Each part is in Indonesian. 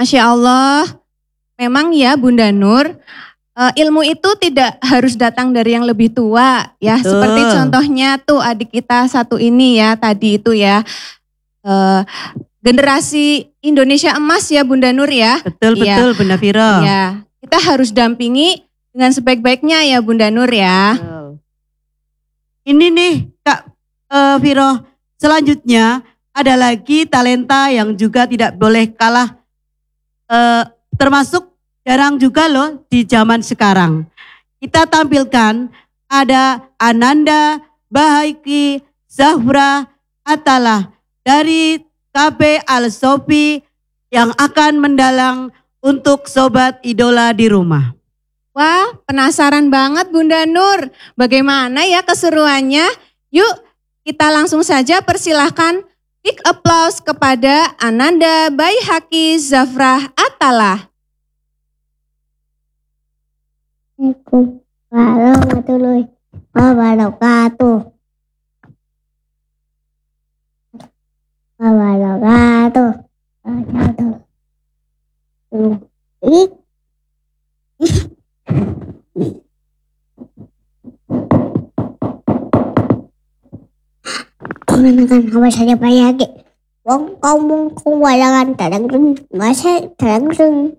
Masya Allah, memang ya Bunda Nur, ilmu itu tidak harus datang dari yang lebih tua ya. Betul. Seperti contohnya tuh adik kita satu ini ya, tadi itu ya. Generasi Indonesia emas ya Bunda Nur ya. Betul Iya. betul Bunda Viro. Iya, kita harus dampingi dengan sebaik-baiknya ya Bunda Nur ya. Betul. Ini nih Kak Viro, selanjutnya ada lagi talenta yang juga tidak boleh kalah, termasuk jarang juga loh di zaman sekarang. Kita tampilkan ada Ananda Bahaiki Zahra Atalah dari KB Al Sofi yang akan mendalang untuk sobat idola di rumah. Wah, penasaran banget Bunda Nur. Bagaimana ya keseruannya? Yuk, kita langsung saja persilahkan big applause kepada Ananda Baihaki Zafrah Atalah. Assalamualaikum warahmatullahi wabarakatuh. Mengenalkan apa saja Baihaki. Wong kamu kewalangan dalang masa dalang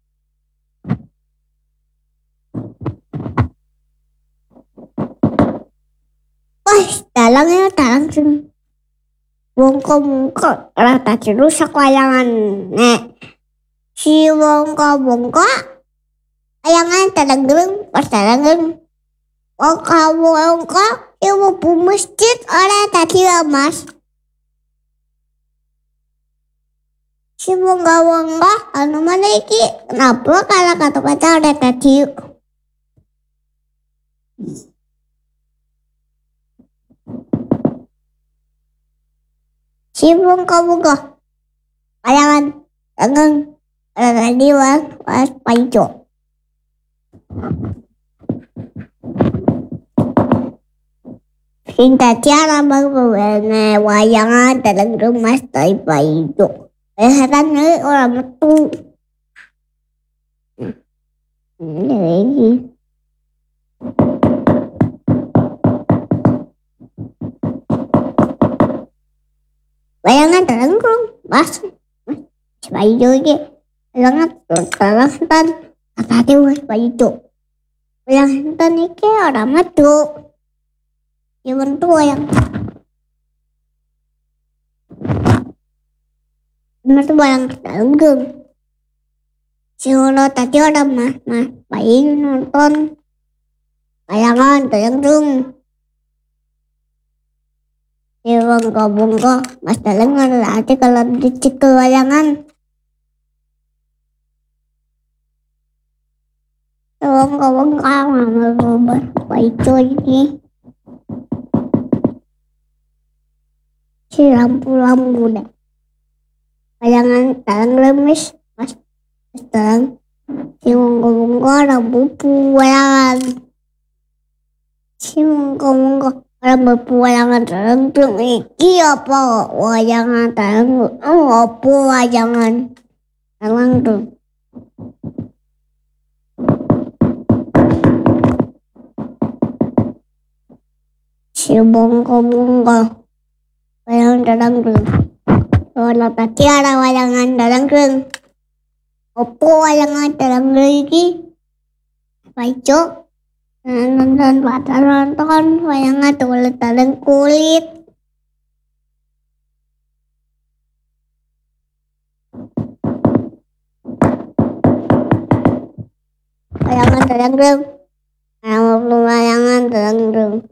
dalangnya dalang wong mungko rata rusak wayangan nek si wong mungko wayangan dalang pas dalang wong mungko ibu bu masjid ora tadi mas si wong anu mana iki kenapa kalau kata-kata ora tadi si wong wayangan dalang tadi was paijo Cinta tiara bang wayangan dalam rumah stay paijo. Kelihatan orang metu. Lagi. Wayangan dalam rumah mas paijo ini. Wayangan dalam tadi was paijo. Wayangan ini orang metu. Yang tua yang dalam geng. Si Ulo tadi orang mas bayi nonton wayangan dalam geng. Si bongko mas dalam ngerti kalau dicikul wayangan. Si bongko ngambil bayi ini. Si lampu-lampu deh. Wayangan dalang remis, mas dalang si mongko lampu wayangan. Si mongko lampu wayangan dalang tuh iki apa wayangan dalang apa wayangan dalang tuh. Si mongko wayangan dalang geng. Kalau tadi ada wayangan dalang geng. Opo wayangan dalang geng iki? Paijo. Nonton wayangan dalang kulit. Wayangan dalang geng. Wayangan dalang geng.